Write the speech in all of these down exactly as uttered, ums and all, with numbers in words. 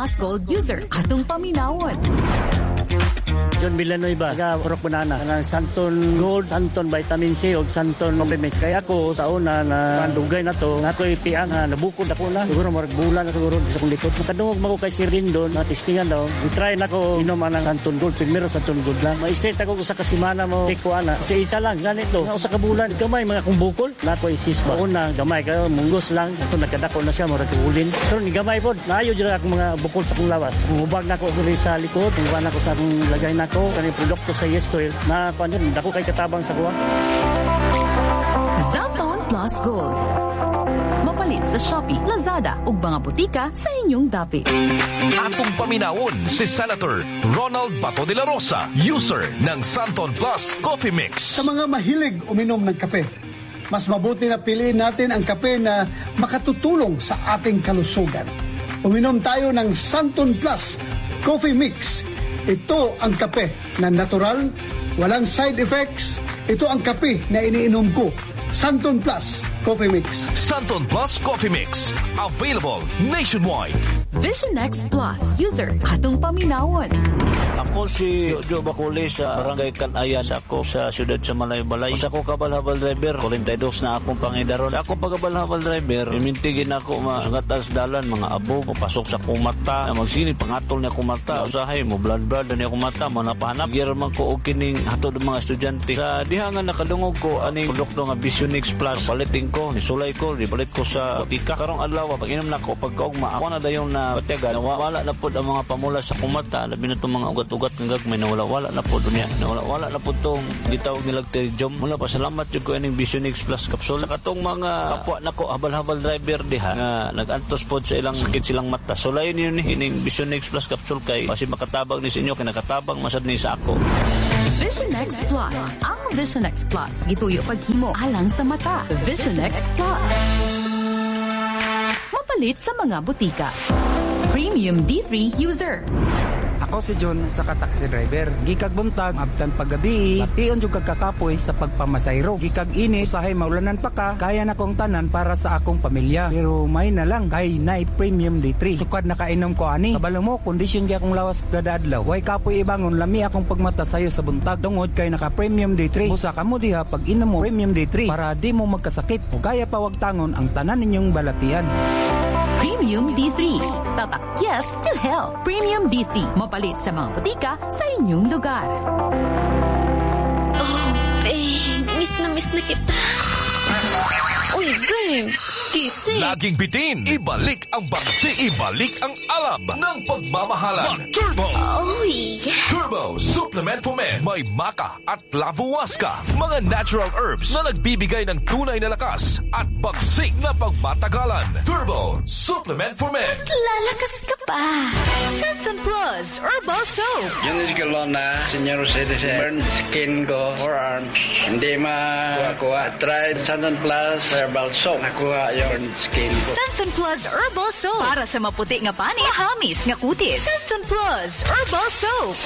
Plus Gold user. Atong paminawon. John Villanueva, taga Purok Banana, ng Santon Gold, Santon Vitamin C o Santon Complimix. Kaya ako sa una na dugay na to, na ako'y piang na nabukod ako na. Siguro marag bulan na siguro sa kong likod. Makadungog mo ko kay Sir Rindon, na testingan daw. I-try na ko inom ang Santon Gold. Primero Santon Gold lang. Ma-straight ako sa kasimana mo. Take ko ana. Kasi isa lang, ganito. Na sa kabulan, gamay mga kong bukol. Na ako'y sisba. Una, gamay kayo, munggos lang. Ito nagkadako na siya, marag ulin. Pero ni gamay po, naayo dyan ako mga bukol sa kong lawas. Hubag na ako sa likod. Hubag na ako sa akong lagay na ko kani produkto sa Yes Oil na kuan din dako kay katabang sa kuha. Santon Plus Gold. Mapalit sa Shopee, Lazada ug mga butika sa inyong dapit. Atong paminawon si Senator Ronald Bato de la Rosa, user ng Santon Plus Coffee Mix. Sa mga mahilig uminom ng kape, mas mabuti na piliin natin ang kape na makatutulong sa ating kalusugan. Uminom tayo ng Santon Plus Coffee Mix. Ito ang kape na natural, walang side effects. Ito ang kape na iniinom ko. Santon Plus Coffee Mix. Santon Plus Coffee Mix. Available nationwide. Vision X Plus. User, atong paminawon. Ako si Jojo Baculi sa Barangay Kanayan. Sa ako sa siyudad sa Malay-Balay. Sa ako kabal-habal driver. forty-two na akong pangidaron. Sa ako pagkabal-habal driver, imintigin ako masungatas dalan, mga abog, pasok sa kumata. Magsinit, pangatol niya kumata. Usahay mo, blood-blood niya kumata. Manapanap. Giraman ko o kining hatod ng mga estudyante. Sa dihangan nakalungog ko, aning produkto nga Vision X Plus. Paliting ko, nisulay ko, nipalit ko sa butika. Karong adlaw, pag inom na ko, pagkaugma, ako na dayon na patiaga. Wala na po ang mga pamula sa kumata. Labi na itong mga ugat-ugat ng gagmay na wala-wala na po dunya. Wala-wala na po itong gitawag nilag Terjom. Mula pa, salamat yung ko yung Vision X Plus capsule. Sa katong mga kapwa na ko, habal-habal driver diha, nga nag-antos po sa ilang sakit silang mata. So, layon yun eh, yung Vision X Plus capsule kay kasi makatabang ni sa inyo, kinakatabang masad ni sa ako. Vision X Plus. Ang Vision X Plus. Gituyo paghimo alang sa mata. Vision X Plus. Mapalit sa mga butika. Premium D three user. Ako si John sa taxi driver. Gikag buntag, abtan paggabi, tion yung kagkakapoy sa pagpamasayro. Gikag ini, usahay maulanan pa ka, kaya na kong tanan para sa akong pamilya. Pero may na lang, kay Night Premium D three. Sukad nakainom ko ani. Kabalo mo, kondisyon di akong lawas dadadlaw. Way kapoy ibangon, lami akong pagmata sayo sa buntag. Tungod kay naka Premium D three. Busa ka mo diha pag inom mo Premium D three para di mo magkasakit. O kaya pawagtangon ang tanan ninyong balatian. Premium D three. Tatak yes to health. Premium D three. Mapalit sa mga butika sa inyong lugar. Oh, babe. Miss na miss na kita. Uy, babe. Gising. Laging bitin. Ibalik ang bagsi. Ibalik ang alab ng pagmamahalan. Turbo. Oh, yes. Turbo Supplement for Men. May maca at lavuasca. Mga natural herbs na nagbibigay ng tunay na lakas at bagsik na pagmatagalan. Turbo Supplement for Men. Mas lalakas ka pa. Santon Plus Herbal Soap. Yun is kalon na senior citizen. Burn skin ko, forearms. Hindi makuha-kuha. Try Santon Plus Herbal Soap. Nakuha yung burn skin ko. Santon Plus Herbal Soap. Para sa maputi nga pani, mahamis nga kutis. Santon Plus Herbal Soap.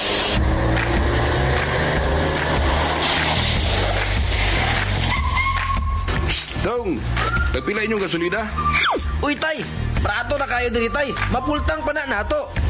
Dong, nagpila inyong gasolina? Uy, tay, prato na kayo din, tay. Mapultang pa na nato.